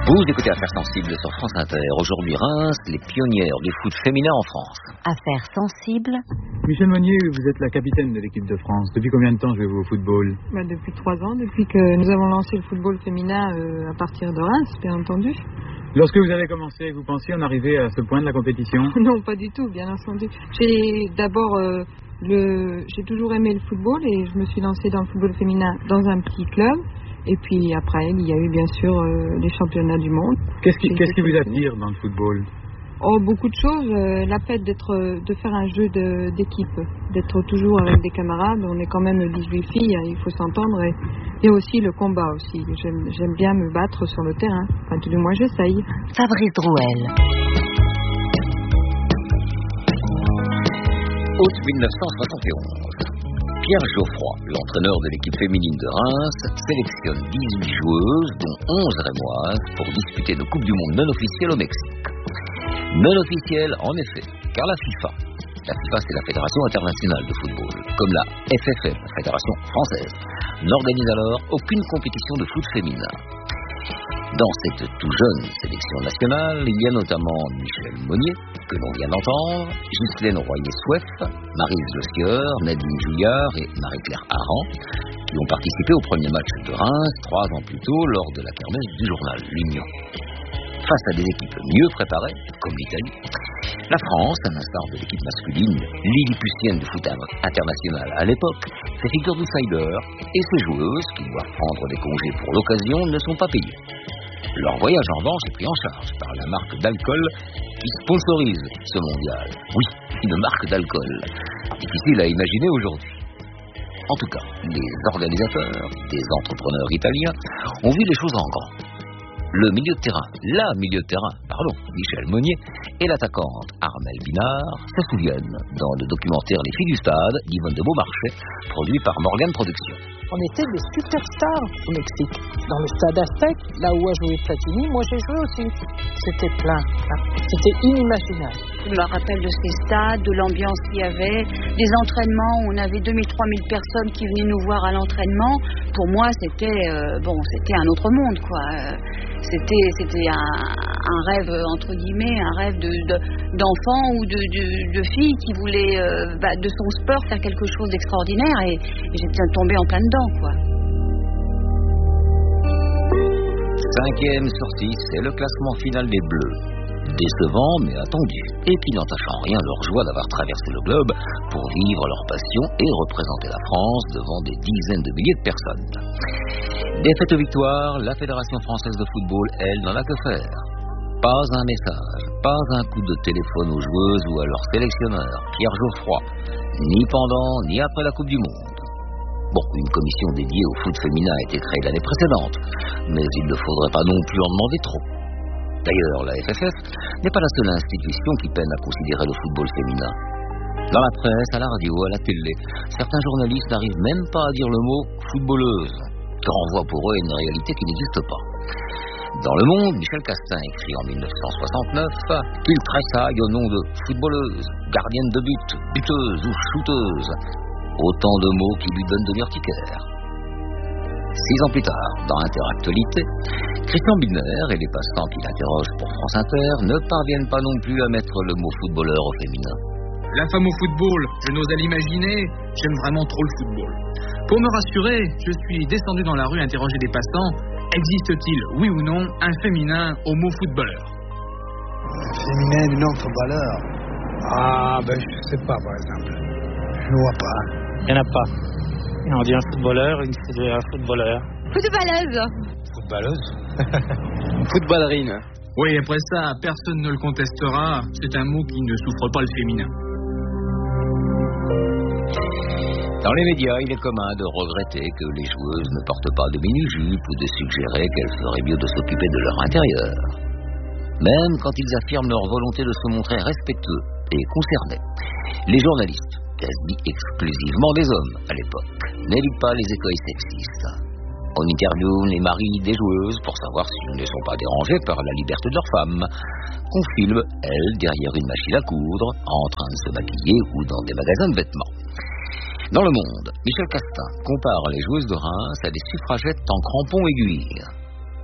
Vous écoutez Affaires sensibles sur France Inter. Aujourd'hui, Reims, les pionnières du foot féminin en France. Affaires sensibles. Michel Monnier, vous êtes la capitaine de l'équipe de France. Depuis combien de temps jouez-vous au football ? Depuis 3 ans, depuis que nous avons lancé le football féminin à partir de Reims, bien entendu. Lorsque vous avez commencé, vous pensiez en arriver à ce point de la compétition ? Non, pas du tout, bien entendu. J'ai toujours aimé le football et je me suis lancée dans le football féminin dans un petit club. Et puis après, il y a eu bien sûr les championnats du monde. Qu'est-ce qui vous attire dans le football ? Beaucoup de choses. La fait de faire un jeu d'équipe, d'être toujours avec des camarades. On est quand même 18 filles, il faut s'entendre. Et aussi le combat aussi. J'aime bien me battre sur le terrain. Enfin, tout du moins, j'essaye. Fabrice Drouel. Août 1971. Pierre Geoffroy, l'entraîneur de l'équipe féminine de Reims, sélectionne 18 joueuses, dont 11 rémoises, pour disputer une Coupe du Monde non officielle au Mexique. Non officielle, en effet, car la FIFA, c'est la Fédération internationale de football, comme la FFF, la Fédération française, n'organise alors aucune compétition de foot féminin. Dans cette tout jeune sélection nationale, il y a notamment Michel Monnier, que l'on vient d'entendre, Ghislaine Royer-Souef, Maryse Le Sieur, Nadine Jouillard et Marie-Claire Aran, qui ont participé au premier match de Reims 3 ans plus tôt lors de la kermesse du journal L'Union. Face à des équipes mieux préparées, comme l'Italie, la France, à l'instar de l'équipe masculine, lilliputienne du foot international à l'époque, fait figure d'outsider et ses joueuses, qui doivent prendre des congés pour l'occasion, ne sont pas payées. Leur voyage en revanche est pris en charge par la marque d'alcool qui sponsorise ce mondial. Oui, une marque d'alcool. Difficile à imaginer aujourd'hui. En tout cas, les organisateurs, des entrepreneurs italiens, ont vu les choses en grand. La milieu de terrain, Michel Monnier, et l'attaquante Armelle Binard se souviennent dans le documentaire Les filles du stade d'Yvonne de Beaumarchais, produit par Morgan Productions. On était des superstars au Mexique. Dans le stade Aztec, là où a joué Platini, moi j'ai joué aussi. C'était plein. C'était inimaginable. Je me rappelle de ces stades, de l'ambiance qu'il y avait, des entraînements où on avait 2000-3000 personnes qui venaient nous voir à l'entraînement. Pour moi, c'était un autre monde, quoi. C'était un rêve, entre guillemets, un rêve d'enfant ou de fille qui voulait, de son sport, faire quelque chose d'extraordinaire. Et j'étais tombée en plein dedans, quoi. 5e sur 6, c'est le classement final des Bleus. Décevant mais attendu, et qui n'entachant rien leur joie d'avoir traversé le globe pour vivre leur passion et représenter la France devant des dizaines de milliers de personnes. Défaite ou victoire, la Fédération française de football, elle, n'en a que faire. Pas un message, pas un coup de téléphone aux joueuses ou à leur sélectionneur, Pierre Geoffroy, ni pendant ni après la Coupe du Monde. Bon, une commission dédiée au foot féminin a été créée l'année précédente, mais il ne faudrait pas non plus en demander trop. D'ailleurs, la FFF n'est pas la seule institution qui peine à considérer le football féminin. Dans la presse, à la radio, à la télé, certains journalistes n'arrivent même pas à dire le mot « footballeuse », qui renvoie pour eux à une réalité qui n'existe pas. Dans Le Monde, Michel Castin écrit en 1969 qu'il tressaille au nom de footballeuse, gardienne de but, buteuse ou shooteuse. Autant de mots qui lui donnent de l'urticaire. 6 ans plus tard, dans Interactualité, Christian Bidner et les passants qui l'interrogent pour France Inter ne parviennent pas non plus à mettre le mot footballeur au féminin. La femme au football, je n'ose à l'imaginer, j'aime vraiment trop le football. Pour me rassurer, je suis descendu dans la rue interroger des passants. Existe-t-il, oui ou non, un féminin au mot footballeur ? Féminin du nom footballeur ? Je sais pas, par exemple. Je ne vois pas. Il n'y en a pas. On dit un footballeur, un footballeur. Footballeuse. Footballeuse. Footballerine. Oui, après ça, personne ne le contestera. C'est un mot qui ne souffre pas le féminin. Dans les médias, il est commun de regretter que les joueuses ne portent pas de mini-jupe ou de suggérer qu'elles feraient mieux de s'occuper de leur intérieur. Même quand ils affirment leur volonté de se montrer respectueux et concernés, les journalistes, quasi exclusivement des hommes à l'époque, n'évitent pas les écueils sexistes. On interviewe les maris des joueuses pour savoir s'ils ne sont pas dérangés par la liberté de leurs femmes, qu'on filme, elles, derrière une machine à coudre, en train de se maquiller ou dans des magasins de vêtements. Dans Le Monde, Michel Castin compare les joueuses de Reims à des suffragettes en crampons aiguilles.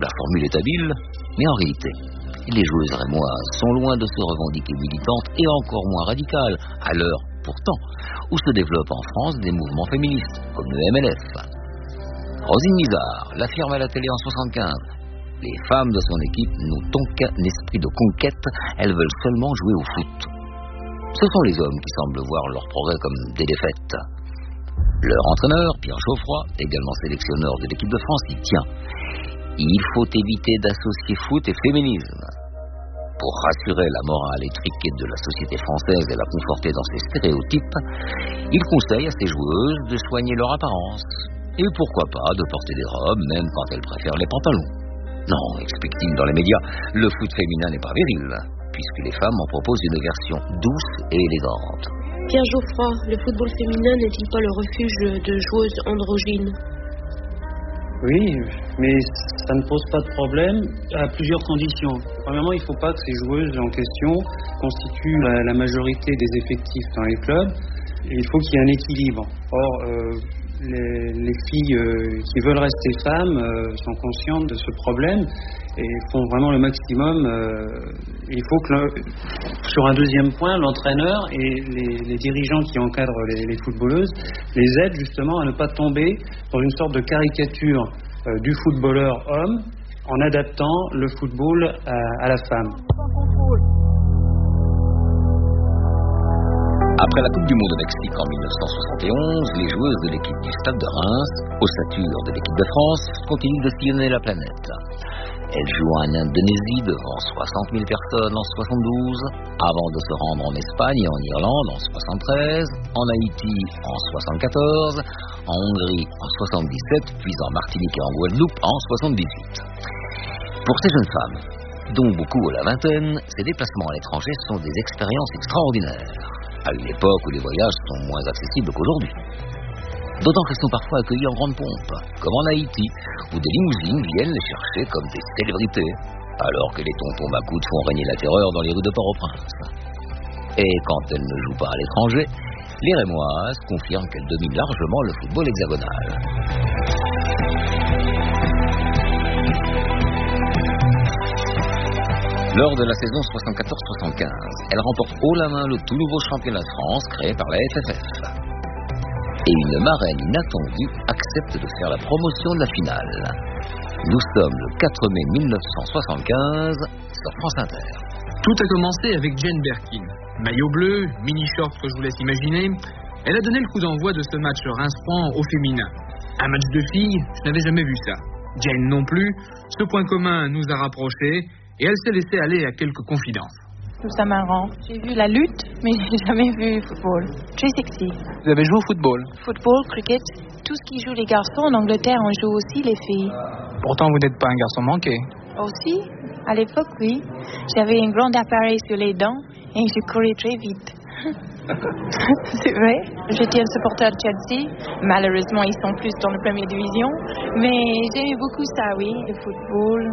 La formule est habile, mais en réalité, les joueuses rémoises sont loin de se revendiquer militantes et encore moins radicales, à l'heure, pourtant, où se développent en France des mouvements féministes, comme le MLF. Rosine Nizar l'affirme à la télé en 75. Les femmes de son équipe n'ont aucun esprit de conquête, elles veulent seulement jouer au foot. Ce sont les hommes qui semblent voir leur progrès comme des défaites. Leur entraîneur, Pierre Geoffroy, également sélectionneur de l'équipe de France, y tient. Il faut éviter d'associer foot et féminisme. Pour rassurer la morale étriquée de la société française et la conforter dans ses stéréotypes, il conseille à ses joueuses de soigner leur apparence. Et pourquoi pas de porter des robes, même quand elles préfèrent les pantalons. Non, explique-t-il dans les médias, le foot féminin n'est pas viril, puisque les femmes en proposent une version douce et élégante. Pierre Geoffroy, le football féminin n'est-il pas le refuge de joueuses androgynes? Oui, mais ça ne pose pas de problème à plusieurs conditions. Premièrement, il ne faut pas que ces joueuses en question constituent la majorité des effectifs dans les clubs. Et il faut qu'il y ait un équilibre. Or, les filles qui veulent rester femmes sont conscientes de ce problème et font vraiment le maximum. Il faut que, sur un deuxième point, l'entraîneur et les dirigeants qui encadrent les footballeuses les aident justement à ne pas tomber dans une sorte de caricature du footballeur homme en adaptant le football à la femme. Après la Coupe du Monde au Mexique en 1971, les joueuses de l'équipe du Stade de Reims, ossature de l'équipe de France, continuent de sillonner la planète. Elles jouent en Indonésie devant 60 000 personnes en 72, avant de se rendre en Espagne et en Irlande en 73, en Haïti en 74, en Hongrie en 77, puis en Martinique et en Guadeloupe en 78. Pour ces jeunes femmes, dont beaucoup ont la vingtaine, ces déplacements à l'étranger sont des expériences extraordinaires, à une époque où les voyages sont moins accessibles qu'aujourd'hui. D'autant qu'elles sont parfois accueillies en grande pompe, comme en Haïti, où des limousines viennent les chercher comme des célébrités, alors que les tontons macoutes font régner la terreur dans les rues de Port-au-Prince. Et quand elles ne jouent pas à l'étranger, les Rémoises confirment qu'elles dominent largement le football hexagonal. Lors de la saison 74-75, elle remporte haut la main le tout nouveau championnat de France créé par la FFF. Et une marraine inattendue accepte de faire la promotion de la finale. Nous sommes le 4 mai 1975 sur France Inter. Tout a commencé avec Jane Birkin. Maillot bleu, mini-short que je vous laisse imaginer. Elle a donné le coup d'envoi de ce match Reims-Rouen au féminin. Un match de filles, je n'avais jamais vu ça. Jane non plus. Ce point commun nous a rapprochés. Et elle s'est laissée aller à quelques confidences. Je trouve ça marrant. J'ai vu la lutte, mais j'ai jamais vu football. Très sexy. Vous avez joué au football? Football, cricket, tout ce qui joue les garçons en Angleterre, on joue aussi les filles. Pourtant, vous n'êtes pas un garçon manqué. Aussi, à l'époque, oui. J'avais un grand appareil sur les dents et je courais très vite. C'est vrai. J'étais un supporter de Chelsea. Malheureusement, ils sont plus dans la première division. Mais j'aimais beaucoup ça, oui, le football.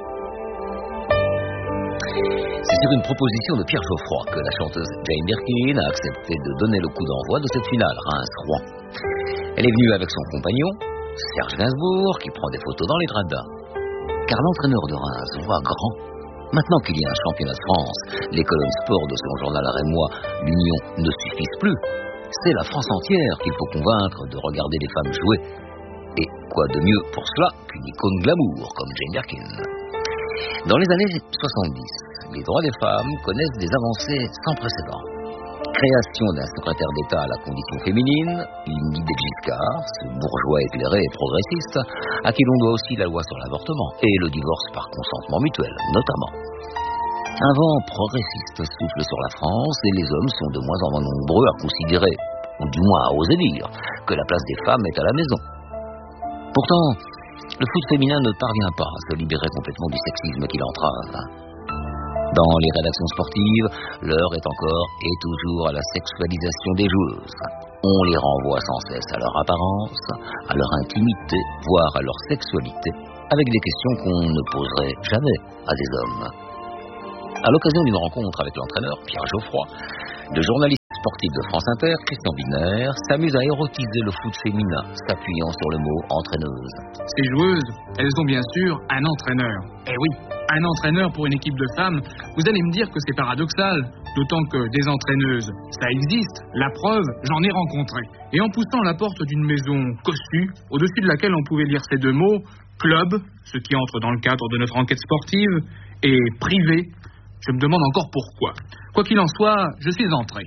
C'est sur une proposition de Pierre Geoffroy que la chanteuse Jane Birkin a accepté de donner le coup d'envoi de cette finale Reims-Rouen. Elle est venue avec son compagnon, Serge Gainsbourg, qui prend des photos dans les gradins. Car l'entraîneur de Reims voit grand. Maintenant qu'il y a un championnat de France, les colonnes sport de son journal rémois, l'Union, ne suffisent plus. C'est la France entière qu'il faut convaincre de regarder les femmes jouer. Et quoi de mieux pour cela qu'une icône glamour comme Jane Birkin. Dans les années 70, les droits des femmes connaissent des avancées sans précédent. Création d'un secrétaire d'État à la condition féminine, une idée de Giscard, ce bourgeois éclairé et progressiste, à qui l'on doit aussi la loi sur l'avortement et le divorce par consentement mutuel, notamment. Un vent progressiste souffle sur la France et les hommes sont de moins en moins nombreux à considérer, ou du moins à oser dire, que la place des femmes est à la maison. Pourtant, le foot féminin ne parvient pas à se libérer complètement du sexisme qui l'entrave. Dans les rédactions sportives, l'heure est encore et toujours à la sexualisation des joueuses. On les renvoie sans cesse à leur apparence, à leur intimité, voire à leur sexualité, avec des questions qu'on ne poserait jamais à des hommes. À l'occasion d'une rencontre avec l'entraîneur Pierre Geoffroy, le journaliste sportif de France Inter, Christian Biner, s'amuse à érotiser le foot féminin, s'appuyant sur le mot entraîneuse. Ces joueuses, elles ont bien sûr un entraîneur. Eh oui, un entraîneur pour une équipe de femmes. Vous allez me dire que c'est paradoxal, d'autant que des entraîneuses, ça existe. La preuve, j'en ai rencontré. Et en poussant la porte d'une maison cossue, au-dessus de laquelle on pouvait lire ces deux mots, club, ce qui entre dans le cadre de notre enquête sportive, et privé, je me demande encore pourquoi. Quoi qu'il en soit, je suis entré.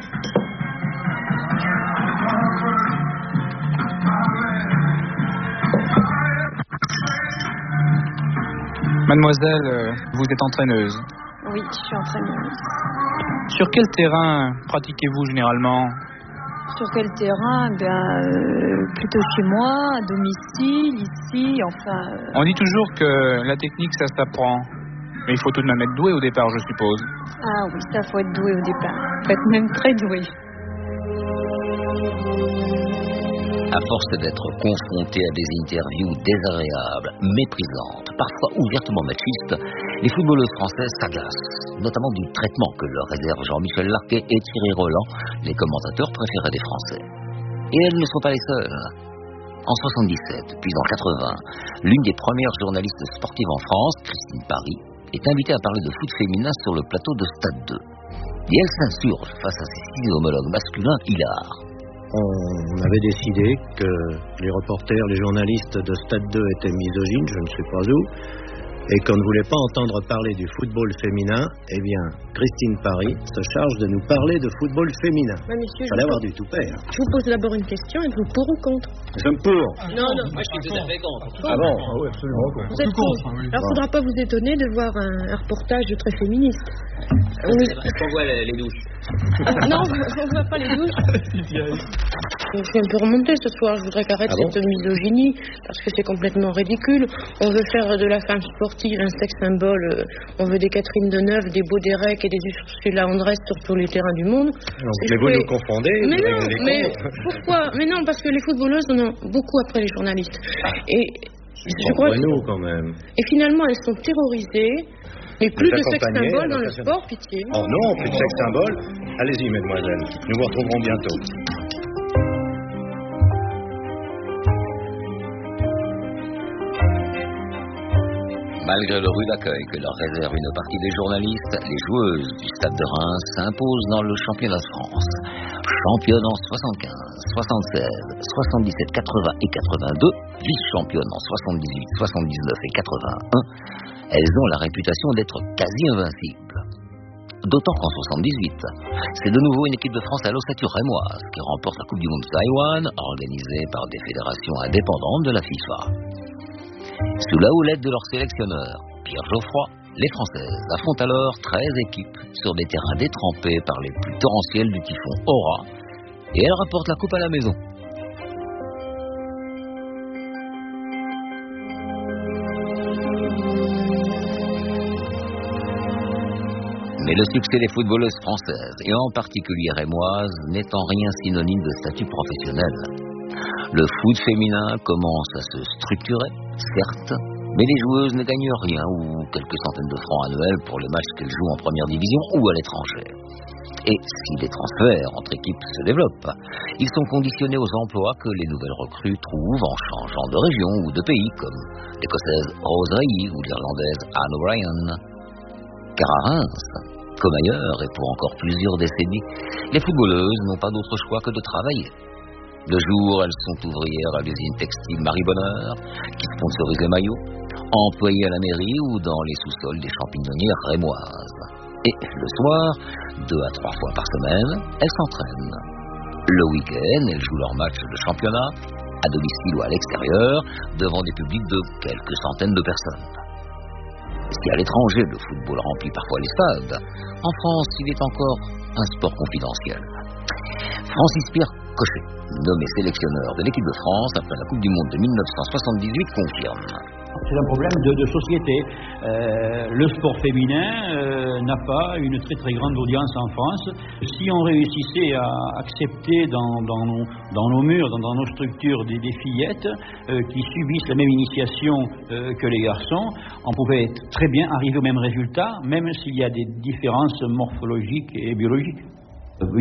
Mademoiselle, vous êtes entraîneuse. Oui, je suis entraîneuse. Sur quel terrain pratiquez-vous généralement ? Sur quel terrain ? Plutôt chez moi, à domicile, ici, enfin... On dit toujours que la technique, ça s'apprend. Mais il faut tout de même être doué au départ, je suppose. Ah oui, ça faut être doué au départ. Faut être même très doué. À force d'être confronté à des interviews désagréables, méprisantes, parfois ouvertement machistes, les footballeuses françaises s'agacent, notamment du traitement que leur réservent Jean-Michel Larquet et Thierry Roland, les commentateurs préférés des Français. Et elles ne sont pas les seules. En 77, puis en 80, l'une des premières journalistes sportives en France, Christine Paris, est invitée à parler de foot féminin sur le plateau de Stade 2. Et elle s'insurge face à ses 6 homologues masculins hilars. On avait décidé que les reporters, les journalistes de Stade 2 étaient misogynes, je ne sais pas où, et qu'on ne voulait pas entendre parler du football féminin. Eh bien, Christine Paris se charge de nous parler de football féminin. Il fallait avoir du toupet. Je vous pose d'abord une question, êtes-vous pour ou contre ? Nous sommes pour. Non. Moi, je suis tout à fait contre. Ah bon ? Ah oui, absolument. Vous êtes contre. Alors, il ne faudra pas vous étonner de voir un reportage très féministe. Est-ce qu'on voit les douches ? Non, on ne voit pas les douches. Je suis un peu remontée ce soir. Je voudrais qu'arrête cette misogynie, parce que c'est complètement ridicule. On veut faire de la femme sportive un sexe symbole. On veut des Catherine Deneuve, des Baudérec et des Ursula Andress sur tous les terrains du monde. Mais vous nous confondez. Mais non, mais pourquoi ? Mais non, parce que les footballeuses en ont beaucoup après les journalistes. Et je crois nous, quand même. Et finalement, elles sont terrorisées. Mais plus de sexe symbole dans le sport, pitié. Oh non, plus de sexe symbole. Allez-y, mesdemoiselles. Nous vous retrouverons bientôt. Malgré le rude accueil que leur réserve une partie des journalistes, les joueuses du Stade de Reims s'imposent dans le championnat de France. Championne en 75, 76, 77, 80 et 82, vice-championne en 78, 79 et 81, elles ont la réputation d'être quasi invincibles. D'autant qu'en 78, c'est de nouveau une équipe de France à l'ossature rémoise qui remporte la Coupe du Monde de Taïwan, organisée par des fédérations indépendantes de la FIFA. Sous la houlette de leur sélectionneur, Pierre Geoffroy, les Françaises affrontent alors 13 équipes sur des terrains détrempés par les plus torrentiels du typhon Aura, et elles rapportent la coupe à la maison. Mais le succès des footballeuses françaises, et en particulier rémoises, n'est en rien synonyme de statut professionnel. Le foot féminin commence à se structurer, certes, mais les joueuses ne gagnent rien ou quelques centaines de francs annuels pour les matchs qu'elles jouent en première division ou à l'étranger. Et si les transferts entre équipes se développent, ils sont conditionnés aux emplois que les nouvelles recrues trouvent en changeant de région ou de pays, comme l'Écossaise Rose Ray ou l'Irlandaise Anne O'Brien. Car à Reims, comme ailleurs et pour encore plusieurs décennies, les footballeuses n'ont pas d'autre choix que de travailler. De jour, elles sont ouvrières à l'usine textile Marie Bonheur, qui sponsorise les maillots, employées à la mairie ou dans les sous-sols des champignonnières rémoises. Et le soir, 2 à 3 fois par semaine, elles s'entraînent. Le week-end, elles jouent leur match de championnat, à domicile ou à l'extérieur, devant des publics de quelques centaines de personnes. Si à l'étranger, le football remplit parfois les stades, en France, il est encore un sport confidentiel. Francis Pierre Cochet, nommé sélectionneur de l'équipe de France après la Coupe du Monde de 1978, confirme. C'est un problème de société. Le sport féminin n'a pas une très très grande audience en France. Si on réussissait à accepter dans nos murs, dans nos structures des fillettes qui subissent la même initiation que les garçons, on pouvait très bien arriver au même résultat, même s'il y a des différences morphologiques et biologiques. Il n'y a pas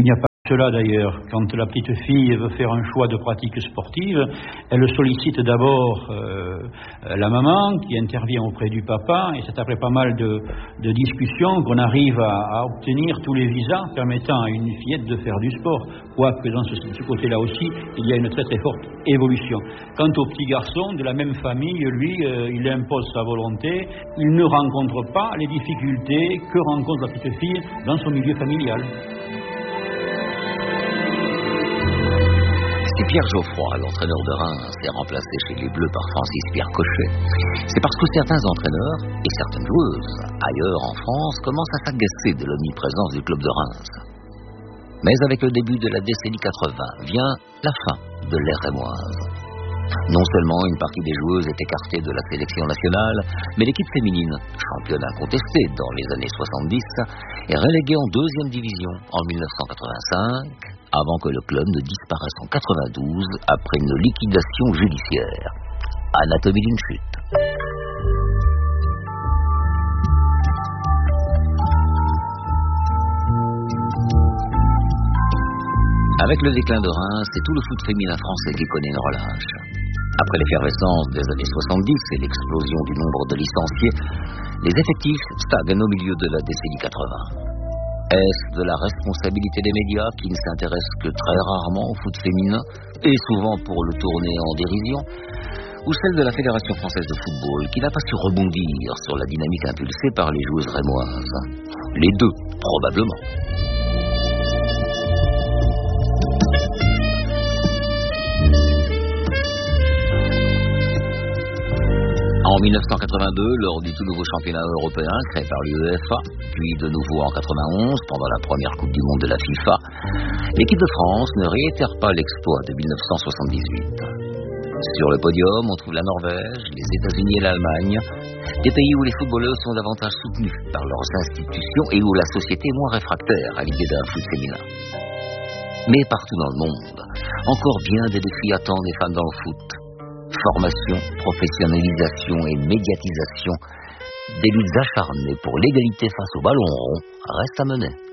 Cela d'ailleurs, quand la petite fille veut faire un choix de pratique sportive, elle sollicite d'abord la maman qui intervient auprès du papa, et c'est après pas mal de discussions qu'on arrive à obtenir tous les visas permettant à une fillette de faire du sport. Quoique dans ce côté-là aussi, il y a une très très forte évolution. Quant au petit garçon de la même famille, lui, il impose sa volonté, il ne rencontre pas les difficultés que rencontre la petite fille dans son milieu familial. Si Pierre Geoffroy, l'entraîneur de Reims, est remplacé chez les Bleus par Francis Pierre Cochet, c'est parce que certains entraîneurs et certaines joueuses, ailleurs en France, commencent à s'agacer de l'omniprésence du club de Reims. Mais avec le début de la décennie 80, vient la fin de l'ère rémoise. Non seulement une partie des joueuses est écartée de la sélection nationale, mais l'équipe féminine, championne incontestée dans les années 70, est reléguée en 2e division en 1985, avant que le club ne disparaisse en 92 après une liquidation judiciaire. Anatomie d'une chute. Avec le déclin de Reims, c'est tout le foot féminin français qui connaît une relâche. Après l'effervescence des années 70 et l'explosion du nombre de licenciés, les effectifs stagnent au milieu de la décennie 80. Est-ce de la responsabilité des médias qui ne s'intéressent que très rarement au foot féminin, et souvent pour le tourner en dérision, ou celle de la Fédération française de football qui n'a pas su rebondir sur la dynamique impulsée par les joueuses rémoises? Les deux, probablement. En 1982, lors du tout nouveau championnat européen créé par l'UEFA, puis de nouveau en 91, pendant la première Coupe du Monde de la FIFA, l'équipe de France ne réitère pas l'exploit de 1978. Sur le podium, on trouve la Norvège, les États-Unis et l'Allemagne, des pays où les footballeurs sont davantage soutenus par leurs institutions et où la société est moins réfractaire à l'idée d'un foot féminin. Mais partout dans le monde, encore bien des défis attendent les femmes dans le foot. Formation, professionnalisation et médiatisation, des luttes acharnées pour l'égalité face au ballon rond restent à mener.